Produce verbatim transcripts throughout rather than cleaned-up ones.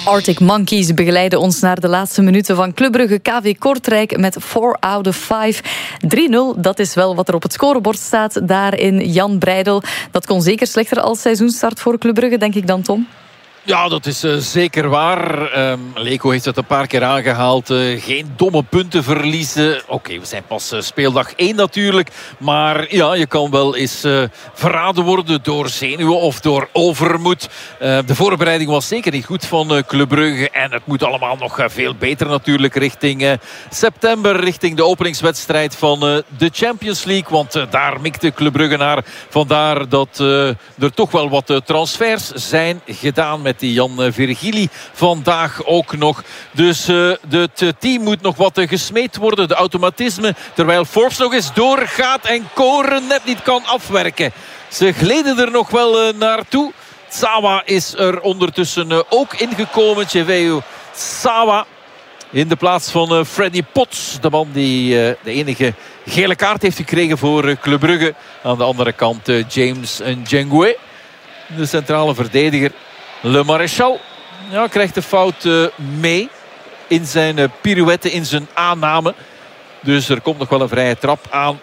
Arctic Monkeys begeleiden ons naar de laatste minuten van Club Brugge K V Kortrijk met four out of five. drie nul, dat is wel wat er op het scorebord staat daar in Jan Breidel. Dat kon zeker slechter als seizoenstart voor Club Brugge, denk ik dan, Tom? Ja, dat is uh, zeker waar. Um, Leko heeft het een paar keer aangehaald. Uh, geen domme punten verliezen. Oké, okay, we zijn pas uh, speeldag één natuurlijk. Maar ja, je kan wel eens uh, verraden worden door zenuwen of door overmoed. Uh, de voorbereiding was zeker niet goed van uh, Club Brugge. En het moet allemaal nog uh, veel beter natuurlijk richting uh, september. Richting de openingswedstrijd van uh, de Champions League. Want uh, daar mikte Club Brugge naar. Vandaar dat uh, er toch wel wat uh, transfers zijn gedaan met die Jan Virgili vandaag ook nog. Dus uh, het team moet nog wat uh, gesmeed worden. De automatisme. Terwijl Forbes nog eens doorgaat en Koren net niet kan afwerken. Ze gleden er nog wel uh, naartoe. Sawa is er ondertussen uh, ook ingekomen. Cheveu Sawa in de plaats van uh, Freddy Potts. De man die uh, de enige gele kaart heeft gekregen voor uh, Club Brugge. Aan de andere kant uh, James Njengwe. De centrale verdediger. Le Maréchal ja, krijgt de fout uh, mee in zijn uh, pirouette, in zijn aanname. Dus er komt nog wel een vrije trap aan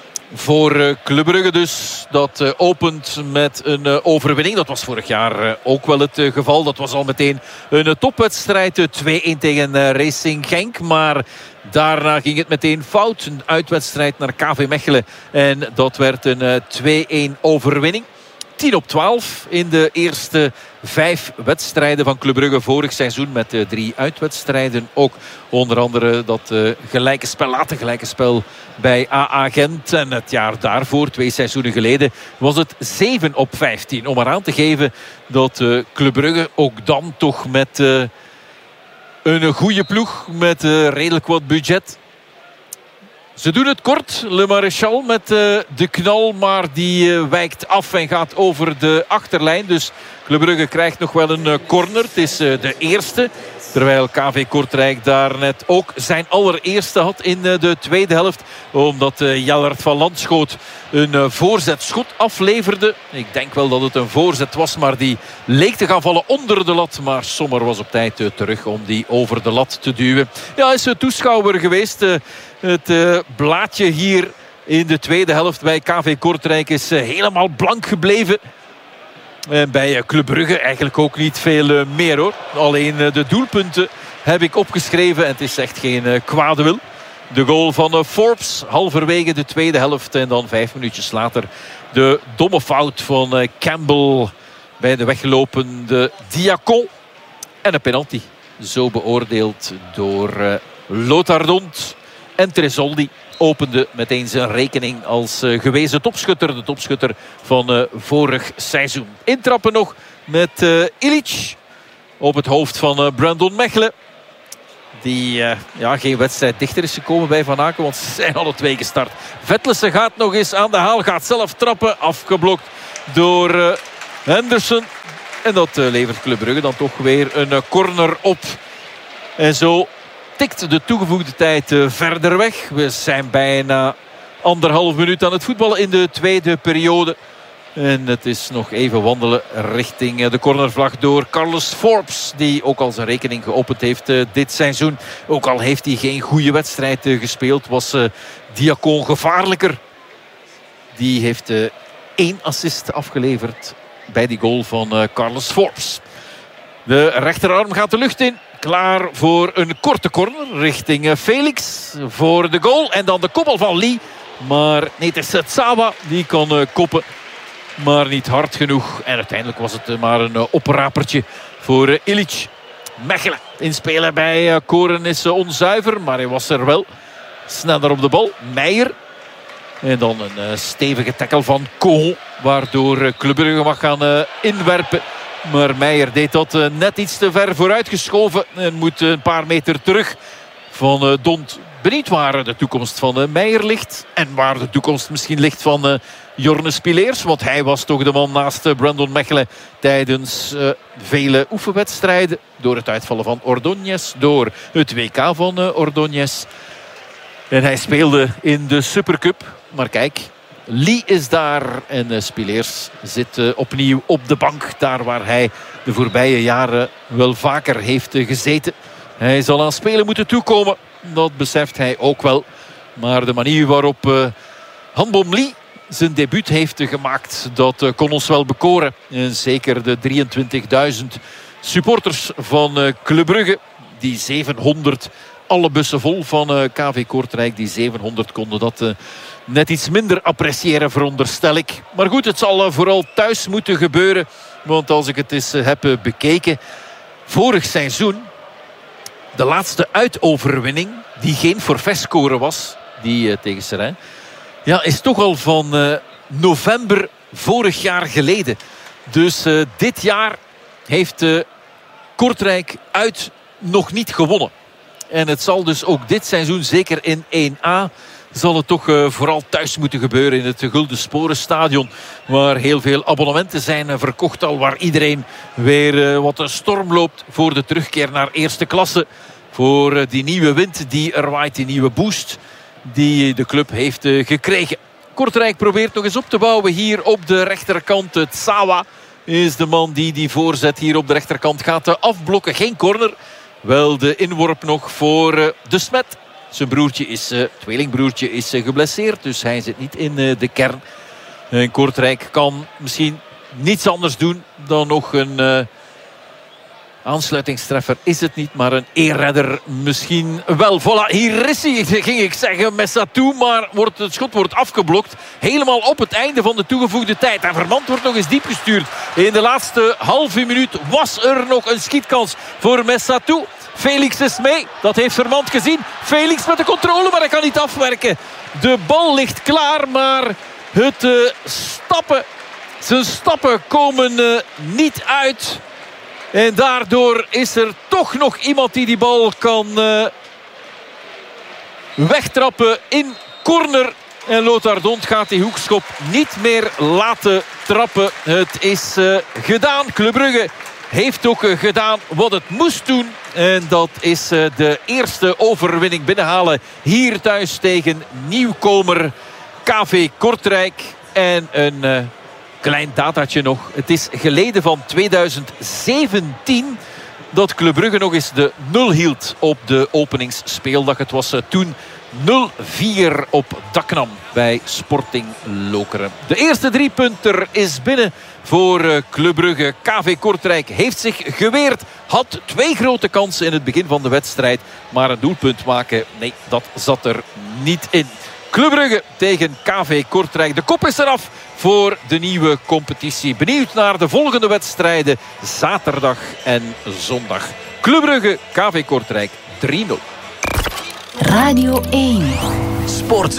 voor uh, Club Brugge. Dus dat uh, opent met een uh, overwinning. Dat was vorig jaar uh, ook wel het uh, geval. Dat was al meteen een uh, topwedstrijd. Uh, twee-een tegen uh, Racing Genk. Maar daarna ging het meteen fout. Een uitwedstrijd naar K V Mechelen. En dat werd een uh, twee-een overwinning. tien op twaalf in de eerste vijf wedstrijden van Club Brugge vorig seizoen. Met uh, drie uitwedstrijden. Ook onder andere dat uh, gelijke spel, later gelijke spel bij A A Gent. En het jaar daarvoor, twee seizoenen geleden, was het zeven op vijftien. Om eraan te geven dat uh, Club Brugge ook dan toch met uh, een goede ploeg. Met uh, redelijk wat budget. Ze doen het kort, Le Maréchal met uh, de knal, maar die uh, wijkt af en gaat over de achterlijn. Dus Club Brugge krijgt nog wel een uh, corner. Het is uh, de eerste, terwijl K V Kortrijk daar net ook zijn allereerste had in uh, de tweede helft. Omdat uh, Jellert van Landschoot een uh, voorzetschot afleverde. Ik denk wel dat het een voorzet was, maar die leek te gaan vallen onder de lat. Maar Sommer was op tijd uh, terug om die over de lat te duwen. Ja, hij is een toeschouwer geweest. Uh, Het uh, blaadje hier in de tweede helft bij K V Kortrijk is uh, helemaal blank gebleven. En bij uh, Club Brugge eigenlijk ook niet veel uh, meer hoor. Alleen uh, de doelpunten heb ik opgeschreven. En het is echt geen uh, kwade wil. De goal van uh, Forbes halverwege de tweede helft. En dan vijf minuutjes later de domme fout van uh, Campbell bij de weggelopende Diacon. En een penalty. Zo beoordeeld door uh, Lothar Dont. En Tresoldi opende meteen zijn rekening als uh, gewezen topschutter. De topschutter van uh, vorig seizoen. Intrappen nog met uh, Ilic op het hoofd van uh, Brandon Mechelen. Die uh, ja, geen wedstrijd dichter is gekomen bij Van Aken. Want ze zijn alle twee gestart. Vetlesen gaat nog eens aan de haal. Gaat zelf trappen. Afgeblokt door uh, Henderson. En dat uh, levert Club Brugge dan toch weer een uh, corner op. En zo tikt de toegevoegde tijd uh, verder weg. We zijn bijna anderhalf minuut aan het voetballen in de tweede periode. En het is nog even wandelen richting uh, de cornervlag door Carlos Forbes. Die ook al zijn rekening geopend heeft uh, dit seizoen. Ook al heeft hij geen goede wedstrijd uh, gespeeld. Was uh, Diacon gevaarlijker. Die heeft uh, één assist afgeleverd bij die goal van uh, Carlos Forbes. De rechterarm gaat de lucht in. Klaar voor een korte corner richting Felix. Voor de goal. En dan de koppel van Lee. Maar nee, het is Sawa die kan uh, koppen. Maar niet hard genoeg. En uiteindelijk was het uh, maar een uh, oprapertje voor uh, Ilic. Mechelen inspelen bij uh, Koren is uh, onzuiver. Maar hij was er wel. Sneller op de bal. Meijer. En dan een uh, stevige tackle van Cohon. Waardoor uh, Club Brugge mag gaan uh, inwerpen. Maar Meijer deed dat uh, net iets te ver vooruitgeschoven. En moet uh, een paar meter terug van uh, Dont. Benieuwd waar de toekomst van uh, Meijer ligt. En waar de toekomst misschien ligt van uh, Jorne Spileers. Want hij was toch de man naast uh, Brandon Mechelen tijdens uh, vele oefenwedstrijden. Door het uitvallen van Ordóñez. Door het W K van uh, Ordóñez. En hij speelde in de Supercup. Maar kijk, Lee is daar en uh, Spileers zit uh, opnieuw op de bank. Daar waar hij de voorbije jaren wel vaker heeft uh, gezeten. Hij zal aan spelen moeten toekomen. Dat beseft hij ook wel. Maar de manier waarop uh, Hanbom Lee zijn debuut heeft uh, gemaakt, dat uh, kon ons wel bekoren. En zeker de drieëntwintigduizend supporters van uh, Club Brugge. Die zevenhonderd, alle bussen vol van uh, K V Kortrijk. Die zevenhonderd konden dat uh, net iets minder appreciëren, veronderstel ik. Maar goed, het zal uh, vooral thuis moeten gebeuren. Want als ik het eens uh, heb uh, bekeken. Vorig seizoen, de laatste uitoverwinning, die geen forfaitscore was, die uh, tegen Seraing, ja, is toch al van uh, november vorig jaar geleden. Dus uh, dit jaar heeft uh, Kortrijk uit nog niet gewonnen. En het zal dus ook dit seizoen, zeker in één A, zal het toch uh, vooral thuis moeten gebeuren in het Gulden Sporenstadion. Waar heel veel abonnementen zijn uh, verkocht al. Waar iedereen weer uh, wat een storm loopt voor de terugkeer naar eerste klasse. Voor uh, die nieuwe wind die er waait, die nieuwe boost die de club heeft uh, gekregen. Kortrijk probeert nog eens op te bouwen hier op de rechterkant. Het Tsawa is de man die die voorzet hier op de rechterkant gaat uh, afblokken. Geen corner. Wel de inworp nog voor uh, De Smet. Zijn broertje is, uh, tweelingbroertje is uh, geblesseerd. Dus hij zit niet in uh, de kern. En Kortrijk kan misschien niets anders doen dan nog een uh, aansluitingstreffer. Is het niet, maar een eerredder misschien wel. Voilà, hier is hij, ging ik zeggen, Messatou. Maar wordt, het schot wordt afgeblokt. Helemaal op het einde van de toegevoegde tijd. En Vermand wordt nog eens diep gestuurd. In de laatste halve minuut was er nog een schietkans voor Messatou. Felix is mee, dat heeft Vermand gezien. Felix met de controle, maar hij kan niet afwerken. De bal ligt klaar, maar het uh, stappen, zijn stappen komen uh, niet uit. En daardoor is er toch nog iemand die die bal kan uh, wegtrappen in corner. En Lothar Dont gaat die hoekschop niet meer laten trappen. Het is uh, gedaan. Club Brugge heeft ook uh, gedaan wat het moest doen. En dat is uh, de eerste overwinning binnenhalen hier thuis tegen nieuwkomer K V Kortrijk. En een uh, klein dataatje nog. Het is geleden van tweeduizend zeventien dat Club Brugge nog eens de nul hield op de openingsspeeldag. Het was uh, toen nul vier op Daknam bij Sporting Lokeren. De eerste driepunter is binnen voor uh, Club Brugge. K V Kortrijk heeft zich geweerd. Had twee grote kansen in het begin van de wedstrijd. Maar een doelpunt maken, nee, dat zat er niet in. Club Brugge tegen K V Kortrijk. De kop is eraf voor de nieuwe competitie. Benieuwd naar de volgende wedstrijden. Zaterdag en zondag. Club Brugge, K V Kortrijk drie nul. Radio één. Sport